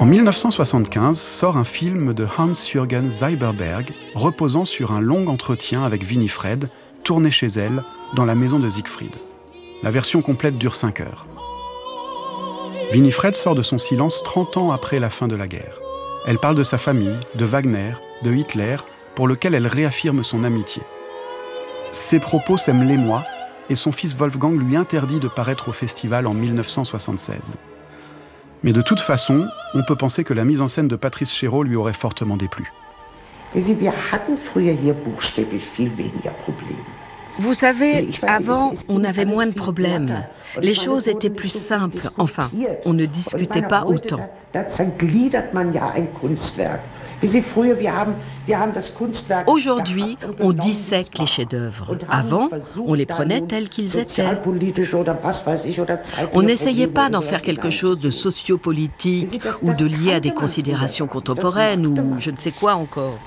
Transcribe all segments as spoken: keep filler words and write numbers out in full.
mille neuf cent soixante-quinze sort un film de Hans-Jürgen Seiberberg reposant sur un long entretien avec Winifred, tourné chez elle, dans la maison de Siegfried. La version complète dure cinq heures. Winifred sort de son silence trente ans après la fin de la guerre. Elle parle de sa famille, de Wagner, de Hitler, pour lequel elle réaffirme son amitié. Ses propos sèment l'émoi et son fils Wolfgang lui interdit de paraître au festival en mille neuf cent soixante-seize. Mais de toute façon, on peut penser que la mise en scène de Patrice Chéreau lui aurait fortement déplu. Vous savez, avant, on avait moins de problèmes. Les choses étaient plus simples. Enfin, on ne discutait pas autant. Aujourd'hui, on dissèque les chefs-d'œuvre. Avant, on les prenait tels qu'ils étaient. On n'essayait pas d'en faire quelque chose de sociopolitique ou de lié à des considérations contemporaines ou je ne sais quoi encore.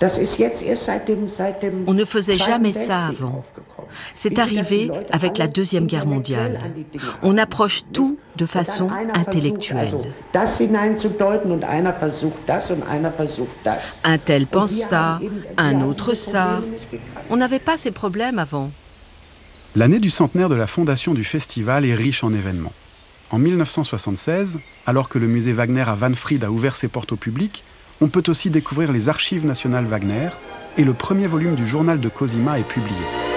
On ne faisait jamais ça avant. C'est arrivé avec la Deuxième Guerre mondiale. On approche tout de façon intellectuelle. Un tel pense ça, un autre ça. On n'avait pas ces problèmes avant. L'année du centenaire de la fondation du festival est riche en événements. En mille neuf cent soixante-seize, alors que le musée Wagner à Wahnfried a ouvert ses portes au public, on peut aussi découvrir les archives nationales Wagner et le premier volume du journal de Cosima est publié.